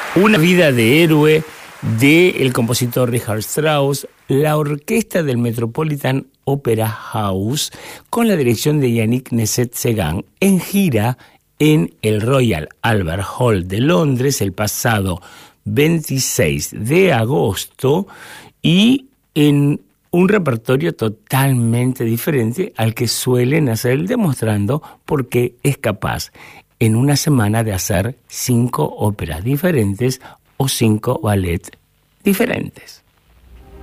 Una vida de héroe del compositor Richard Strauss, la orquesta del Metropolitan Opera House, con la dirección de Yannick Nézet-Séguin, en gira en el Royal Albert Hall de Londres el pasado 26 de agosto y en un repertorio totalmente diferente al que suelen hacer, demostrando por qué es capaz en una semana de hacer 5 óperas diferentes o 5 ballets diferentes.